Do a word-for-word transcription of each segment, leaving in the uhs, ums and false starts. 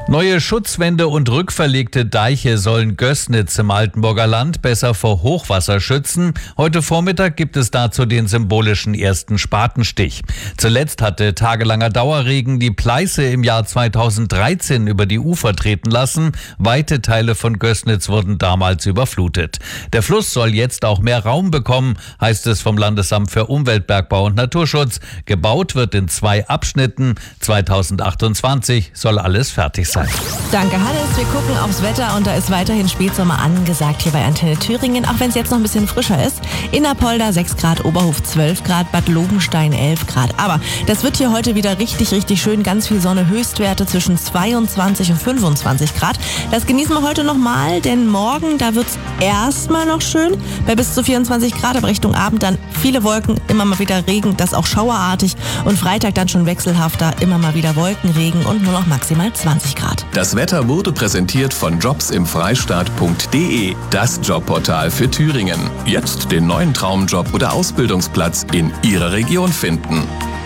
Neue Schutzwände und rückverlegte Deiche sollen Gößnitz im Altenburger Land besser vor Hochwasser schützen. Heute Vormittag gibt es dazu den symbolischen ersten Spatenstich. Zuletzt hatte tagelanger Dauerregen die Pleiße im Jahr zweitausenddreizehn über die Ufer treten lassen. Weite Teile von Gößnitz wurden damals überflutet. Der Fluss soll jetzt auch mehr Raum bekommen, heißt es vom Landesamt für Umwelt, Bergbau und Naturschutz. Gebaut wird in zwei Abschnitten. zweitausendachtundzwanzig soll alles fertig sein. Danke, Hannes. Wir gucken aufs Wetter und da ist weiterhin Spätsommer angesagt hier bei Antenne Thüringen, auch wenn es jetzt noch ein bisschen frischer ist. Innerpolder sechs Grad, Oberhof zwölf Grad, Bad Lobenstein elf Grad. Aber das wird hier heute wieder richtig, richtig schön. Ganz viel Sonne, Höchstwerte zwischen zweiundzwanzig und fünfundzwanzig Grad. Das genießen wir heute nochmal, denn morgen, da wird es erstmal noch schön bei bis zu vierundzwanzig Grad. Aber Richtung Abend dann viele Wolken, immer mal wieder Regen, das auch schauerartig. Und Freitag dann schon wechselhafter, immer mal wieder Wolkenregen und nur noch maximal zwanzig Grad. Das Wetter wurde präsentiert von jobs im freistaat punkt de, das Jobportal für Thüringen. Jetzt den neuen Traumjob oder Ausbildungsplatz in Ihrer Region finden.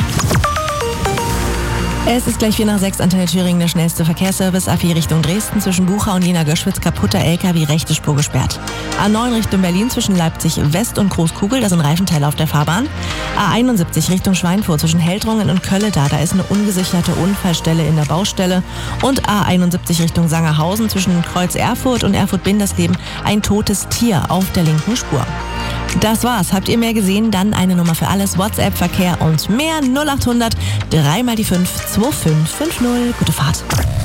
Es ist gleich vier nach sechs, Antenne Thüringen, der schnellste Verkehrsservice. A vier Richtung Dresden zwischen Bucha und Jena-Göschwitz, kaputter L K W, rechte Spur gesperrt. A neun Richtung Berlin zwischen Leipzig West und Großkugel, da sind Reifenteile auf der Fahrbahn. A einundsiebzig Richtung Schweinfurt zwischen Heldrungen und Kölle-Da, da ist eine ungesicherte Unfallstelle in der Baustelle. Und A einundsiebzig Richtung Sangerhausen zwischen Kreuz Erfurt und Erfurt-Bindersleben, ein totes Tier auf der linken Spur. Das war's. Habt ihr mehr gesehen? Dann eine Nummer für alles. WhatsApp, Verkehr und mehr. null acht hundert drei mal die fünf zwei fünf fünf null. Gute Fahrt.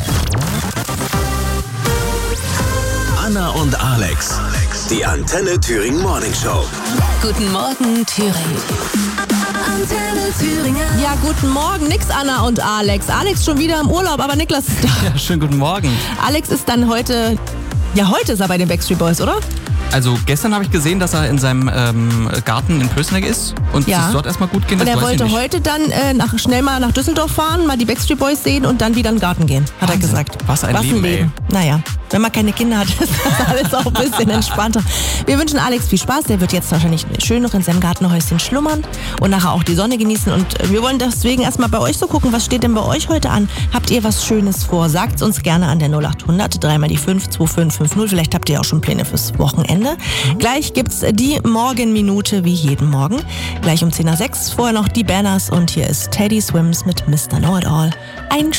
Anna und Alex. Die Antenne Thüringen Morning Show. Guten Morgen, Thüringen. Antenne Thüringen. Ja, guten Morgen. Nix Anna und Alex. Alex schon wieder im Urlaub, aber Niklas ist da. Ja, schönen guten Morgen. Alex ist dann heute... Ja, heute ist er bei den Backstreet Boys, oder? Also gestern habe ich gesehen, dass er in seinem ähm, Garten in Pößneck ist und Ja. es dort erstmal gut geht. Und das er weiß ich wollte nicht. heute dann äh, nach, schnell mal nach Düsseldorf fahren, mal die Backstreet Boys sehen und dann wieder in den Garten gehen, hat Wahnsinn. er gesagt. Was ein Leben, ey. Naja, wenn man keine Kinder hat, ist das alles auch ein bisschen entspannter. Wir wünschen Alex viel Spaß. Der wird jetzt wahrscheinlich schön noch in seinem Gartenhäuschen schlummern und nachher auch die Sonne genießen. Und wir wollen deswegen erstmal bei euch so gucken, was steht denn bei euch heute an? Habt ihr was Schönes vor? Sagt's uns gerne an der null acht hundert drei mal die fünf zwei fünf fünf null. Vielleicht habt ihr auch schon Pläne fürs Wochenende. Gleich gibt's die Morgenminute wie jeden Morgen. Gleich um zehn nach sechs. Vorher noch die Banners und hier ist Teddy Swims mit Mister Know It All. Ein